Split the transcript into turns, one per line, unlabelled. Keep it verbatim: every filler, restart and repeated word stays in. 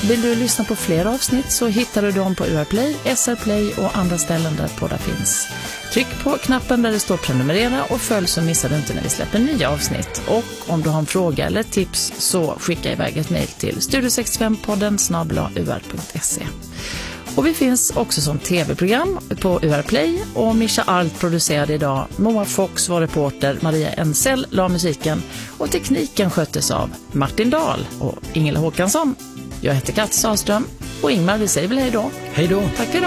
Vill du lyssna på fler avsnitt så hittar du dem på U R Play, S R Play och andra ställen där poddar finns. Tryck på knappen där det står prenumerera och följ så missar du inte när vi släpper nya avsnitt. Och om du har en fråga eller tips så skicka iväg ett mejl till studio sextiofem podden snabel-a u r punkt se. Och vi finns också som tv-program på U R Play och Mischa Arlt producerade idag. Moa Fox var reporter, Maria Ensel la musiken och tekniken sköttes av Martin Dahl och Ingela Håkansson. Jag heter Katja Sahlström och Ingmar, vi säger väl hej då.
Hej då.
Tack för idag.